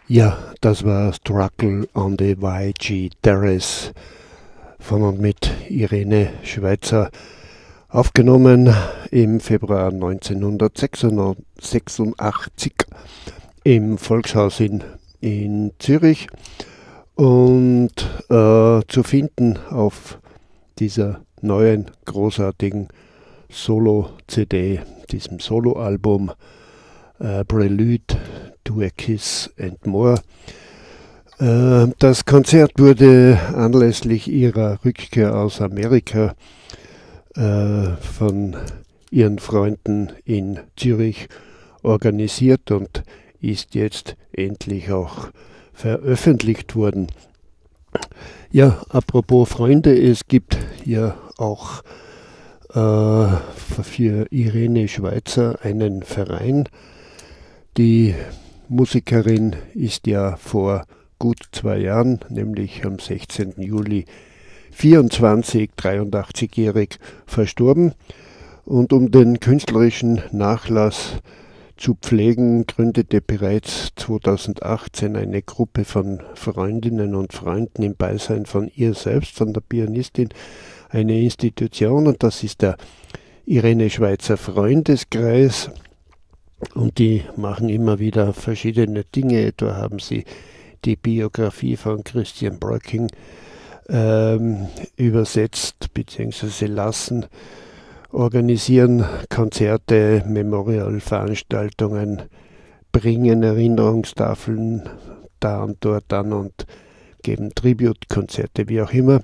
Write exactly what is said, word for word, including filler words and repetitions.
Ja, das war Struggle on the Y G Terrace von und mit Irene Schweizer, aufgenommen im Februar neunzehnhundertsechsundachtzig im Volkshaus in, in Zürich und äh, zu finden auf dieser neuen großartigen Solo-C D, diesem Soloalbum äh, Prelude to a Kiss and More. Äh, das Konzert wurde anlässlich ihrer Rückkehr aus Amerika äh, von ihren Freunden in Zürich organisiert und ist jetzt endlich auch veröffentlicht worden. Ja, apropos Freunde, es gibt ja auch äh, für Irene Schweizer einen Verein. Die Musikerin ist ja vor gut zwei Jahren, nämlich am sechzehnten Juli vierundzwanzig, dreiundachtzigjährig verstorben. Und um den künstlerischen Nachlass zu pflegen, gründete bereits zweitausendachtzehn eine Gruppe von Freundinnen und Freunden im Beisein von ihr selbst, von der Pianistin, eine Institution, und das ist der Irene Schweizer Freundeskreis. Und die machen immer wieder verschiedene Dinge. Etwa haben sie die Biografie von Christian Breuking ähm, übersetzt bzw. lassen, organisieren Konzerte, Memorialveranstaltungen, bringen Erinnerungstafeln da und dort an und geben Tribute-Konzerte, wie auch immer.